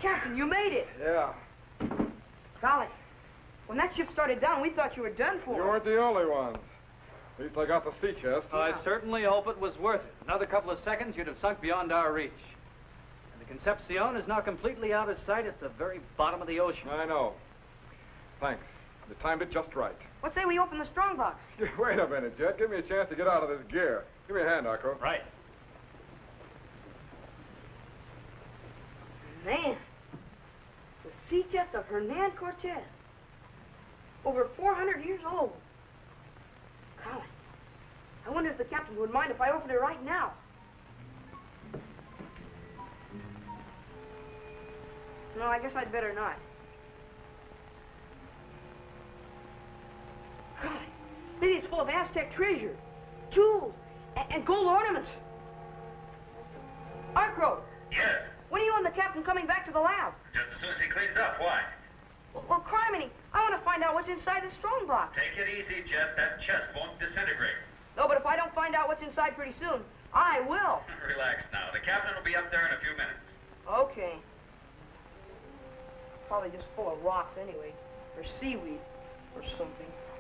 Captain, you made it. Yeah. Golly, when that ship started down, we thought you were done for. You weren't the only ones. At least I got the sea chest. I certainly hope it was worth it. Another couple of seconds, you'd have sunk beyond our reach. And the Concepcion is now completely out of sight at the very bottom of the ocean. I know. Thanks. You timed it just right. What say we open the strongbox? Wait a minute, Jet. Give me a chance to get out of this gear. Give me a hand, Arco. Right. Man, the sea chest of Hernan Cortez. Over 400 years old. Golly, I wonder if the captain would mind if I opened it right now. No, I guess I'd better not. Golly, maybe it's full of Aztec treasure, jewels, and gold ornaments. Arcro! Yes? When are you and the captain coming back to the lab? Just as soon as he cleans up. Why? Well, criminy, I want to find out what's inside the strongbox. Take it easy, Jet. That chest won't disintegrate. No, but if I don't find out what's inside pretty soon, I will. Relax now. The captain will be up there in a few minutes. Okay. Probably just full of rocks anyway, or seaweed, or something.